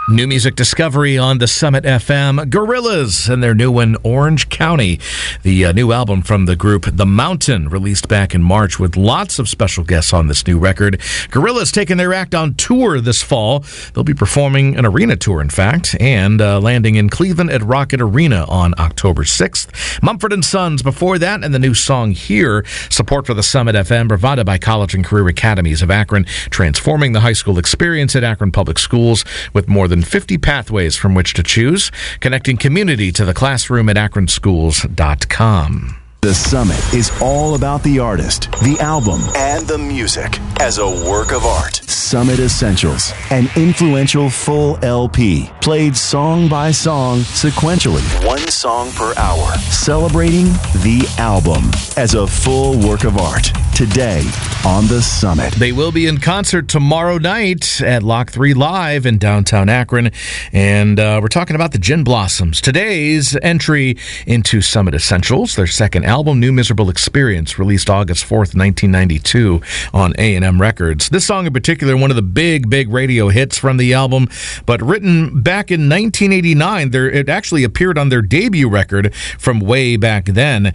New music discovery on the Summit FM. Gorillaz and their new one, Orange County. The new album from the group The Mountain, released back in March with lots of special guests on this new record. Gorillaz taking their act on tour this fall. They'll be performing an arena tour, in fact, and landing in Cleveland at Rocket Arena on October 6th. Mumford & Sons before that, and the new song Here. Support for the Summit FM provided by College and Career Academies of Akron, transforming the high school experience at Akron Public Schools with more than 50 pathways from which to choose, connecting community to the classroom at akronschools.com. The Summit is all about the artist, the album, and the music as a work of art. Summit Essentials, an influential full LP, played song by song sequentially, one song per hour, celebrating the album as a full work of art. Today on The Summit. They will be in concert tomorrow night at Lock 3 Live in downtown Akron, and we're talking about the Gin Blossoms. Today's entry into Summit Essentials, their second album, New Miserable Experience, released August 4th, 1992 on A&M Records. This song in particular, one of the big radio hits from the album, but written back in 1989. It actually appeared on their debut record from way back then,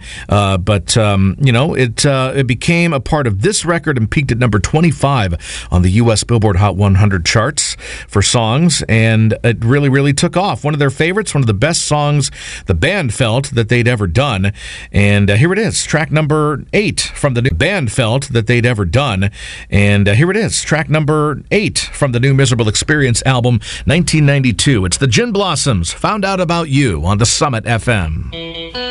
it became a part of this record and peaked at number 25 on the U.S. Billboard Hot 100 charts for songs, and it really took off. One of their favorites, one of the best songs the band felt that they'd ever done, and here it is, track number 8 from the new band felt that they'd ever done, and here it is, track number 8 from the New Miserable Experience album, 1992. It's the Gin Blossoms, Found Out About You on the Summit FM.